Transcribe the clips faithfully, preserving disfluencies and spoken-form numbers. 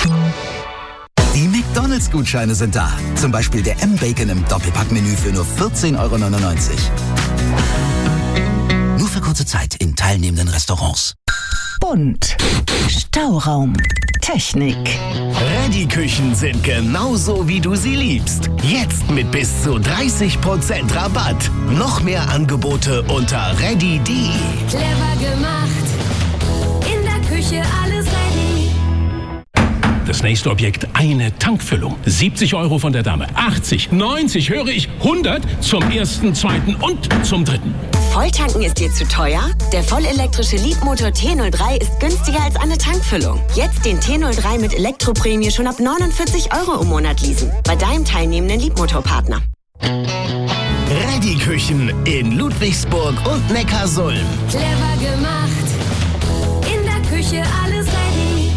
Die McDonalds-Gutscheine sind da. Zum Beispiel der M-Bacon im Doppelpackmenü für nur vierzehn Euro neunundneunzig. Nur für kurze Zeit in teilnehmenden Restaurants. Bunt. Stauraum. Technik. Ready-Küchen sind genauso, wie du sie liebst. Jetzt mit bis zu dreißig Prozent Rabatt. Noch mehr Angebote unter ready punkt de. Clever gemacht. In der Küche alles ready. Das nächste Objekt, eine Tankfüllung. siebzig Euro von der Dame, achtzig, neunzig, höre ich, hundert zum ersten, zweiten und zum dritten. Volltanken ist dir zu teuer? Der vollelektrische Leapmotor T null drei ist günstiger als eine Tankfüllung. Jetzt den T null drei mit Elektroprämie schon ab neunundvierzig Euro im Monat leasen. Bei deinem teilnehmenden Leapmotor-Partner. Ready-Küchen in Ludwigsburg und Neckarsulm. Clever gemacht. In der Küche alles ready.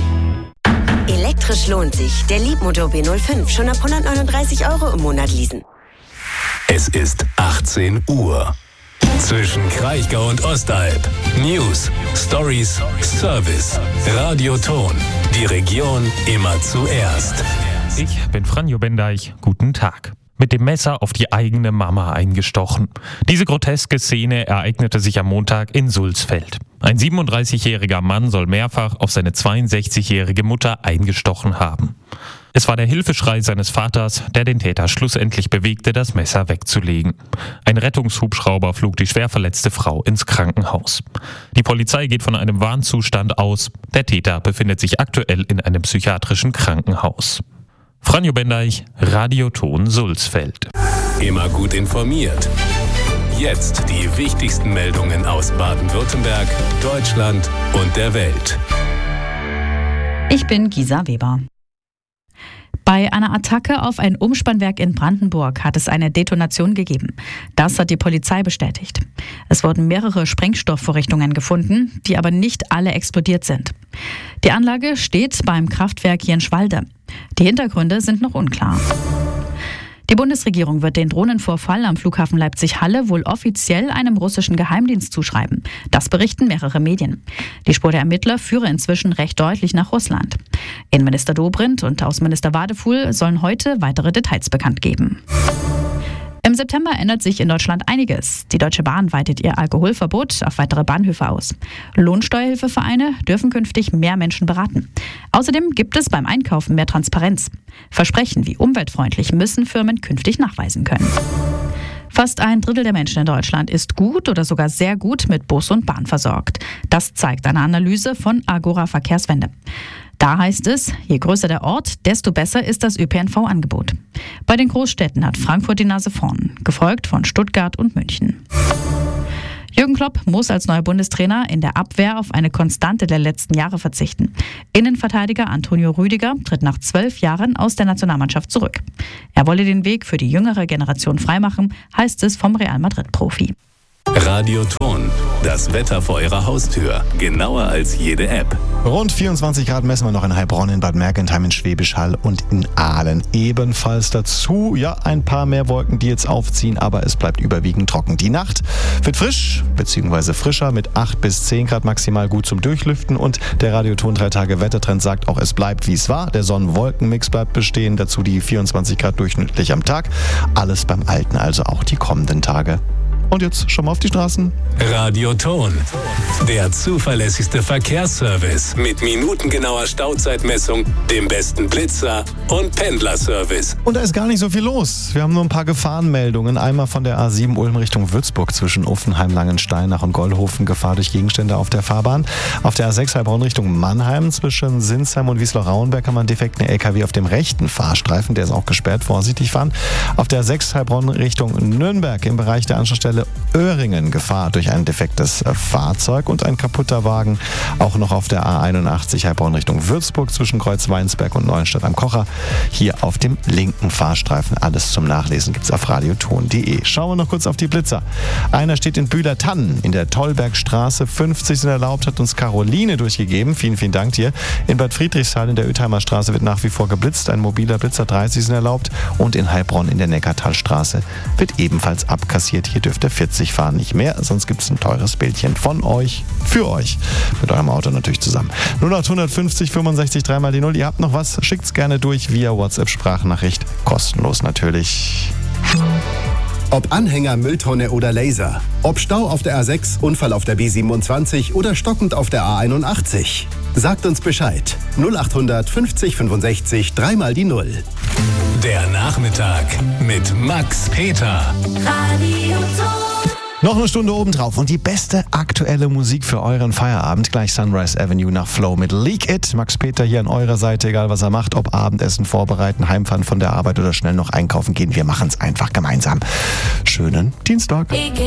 Elektrisch lohnt sich. Der Leapmotor B null fünf schon ab hundertneununddreißig Euro im Monat leasen. Es ist achtzehn Uhr. Zwischen Kraichgau und Ostalb. News, Stories, Service. Radioton. Die Region immer zuerst. Ich bin Franjo Bendeich. Guten Tag. Mit dem Messer auf die eigene Mama eingestochen. Diese groteske Szene ereignete sich am Montag in Sulzfeld. Ein siebenunddreißigjähriger Mann soll mehrfach auf seine zweiundsechzigjährige Mutter eingestochen haben. Es war der Hilfeschrei seines Vaters, der den Täter schlussendlich bewegte, das Messer wegzulegen. Ein Rettungshubschrauber flog die schwer verletzte Frau ins Krankenhaus. Die Polizei geht von einem Warnzustand aus. Der Täter befindet sich aktuell in einem psychiatrischen Krankenhaus. Franjo Bendeich, Radioton Sulzfeld. Immer gut informiert. Jetzt die wichtigsten Meldungen aus Baden-Württemberg, Deutschland und der Welt. Ich bin Gisa Weber. Bei einer Attacke auf ein Umspannwerk in Brandenburg hat es eine Detonation gegeben. Das hat die Polizei bestätigt. Es wurden mehrere Sprengstoffvorrichtungen gefunden, die aber nicht alle explodiert sind. Die Anlage steht beim Kraftwerk Jenschwalde. Die Hintergründe sind noch unklar. Die Bundesregierung wird den Drohnenvorfall am Flughafen Leipzig-Halle wohl offiziell einem russischen Geheimdienst zuschreiben. Das berichten mehrere Medien. Die Spur der Ermittler führe inzwischen recht deutlich nach Russland. Innenminister Dobrindt und Außenminister Wadefuhl sollen heute weitere Details bekannt geben. Im September ändert sich in Deutschland einiges. Die Deutsche Bahn weitet ihr Alkoholverbot auf weitere Bahnhöfe aus. Lohnsteuerhilfevereine dürfen künftig mehr Menschen beraten. Außerdem gibt es beim Einkaufen mehr Transparenz. Versprechen wie umweltfreundlich müssen Firmen künftig nachweisen können. Fast ein Drittel der Menschen in Deutschland ist gut oder sogar sehr gut mit Bus und Bahn versorgt. Das zeigt eine Analyse von Agora Verkehrswende. Da heißt es, je größer der Ort, desto besser ist das Ö P N V-Angebot. Bei den Großstädten hat Frankfurt die Nase vorn, gefolgt von Stuttgart und München. Jürgen Klopp muss als neuer Bundestrainer in der Abwehr auf eine Konstante der letzten Jahre verzichten. Innenverteidiger Antonio Rüdiger tritt nach zwölf Jahren aus der Nationalmannschaft zurück. Er wolle den Weg für die jüngere Generation freimachen, heißt es vom Real Madrid-Profi. Radioton, das Wetter vor Ihrer Haustür, genauer als jede App. Rund vierundzwanzig Grad messen wir noch in Heilbronn, in Bad Mergentheim, in Schwäbisch Hall und in Aalen. Ebenfalls dazu, ja, ein paar mehr Wolken, die jetzt aufziehen, aber es bleibt überwiegend trocken. Die Nacht wird frisch, beziehungsweise frischer, mit acht bis zehn Grad maximal gut zum Durchlüften. Und der Radioton drei Tage Wettertrend sagt auch, es bleibt wie es war. Der Sonnen-Wolken-Mix bleibt bestehen, dazu die vierundzwanzig Grad durchschnittlich am Tag. Alles beim Alten, also auch die kommenden Tage. Und jetzt schon mal auf die Straßen. Radioton, der zuverlässigste Verkehrsservice mit minutengenauer Stauzeitmessung, dem besten Blitzer und Pendlerservice. Und da ist gar nicht so viel los. Wir haben nur ein paar Gefahrenmeldungen. Einmal von der A sieben Ulm Richtung Würzburg zwischen Uffenheim, Langensteinach und Goldhofen. Gefahr durch Gegenstände auf der Fahrbahn. Auf der A sechs Heilbronn Richtung Mannheim zwischen Sinsheim und Wiesloch-Rauenberg haben wir einen defekten L K W auf dem rechten Fahrstreifen. Der ist auch gesperrt, vorsichtig fahren. Auf der A sechs Heilbronn Richtung Nürnberg im Bereich der Anschlussstelle Öhringen Gefahr durch ein defektes Fahrzeug und ein kaputter Wagen. Auch noch auf der A einundachtzig Heilbronn Richtung Würzburg zwischen Kreuz-Weinsberg und Neuenstadt am Kocher. Hier auf dem linken Fahrstreifen. Alles zum Nachlesen gibt's auf radioton punkt de. Schauen wir noch kurz auf die Blitzer. Einer steht in Bühler-Tannen in der Tollbergstraße. fünfzig sind erlaubt, hat uns Caroline durchgegeben. Vielen, vielen Dank dir. In Bad Friedrichshall in der Ötheimer Straße wird nach wie vor geblitzt. Ein mobiler Blitzer, dreißig sind erlaubt. Und in Heilbronn in der Neckartalstraße wird ebenfalls abkassiert. Hier dürfte Bitte vierzig fahren, nicht mehr, sonst gibt es ein teures Bildchen von euch, für euch. Mit eurem Auto natürlich zusammen. null acht fünfzig fünfundsechzig dreimal die null. Ihr habt noch was? Schickt's gerne durch via WhatsApp-Sprachnachricht. Kostenlos natürlich. Ob Anhänger, Mülltonne oder Laser. Ob Stau auf der A sechs, Unfall auf der B siebenundzwanzig oder stockend auf der A einundachtzig. Sagt uns Bescheid. null acht fünfzig fünfundsechzig dreimal die null. Der Nachmittag mit Max Peter. Radio Noch eine Stunde obendrauf und die beste aktuelle Musik für euren Feierabend. Gleich Sunrise Avenue nach Flow mit Leak It. Max Peter hier an eurer Seite, egal was er macht, ob Abendessen vorbereiten, heimfahren von der Arbeit oder schnell noch einkaufen gehen. Wir machen es einfach gemeinsam. Schönen Dienstag.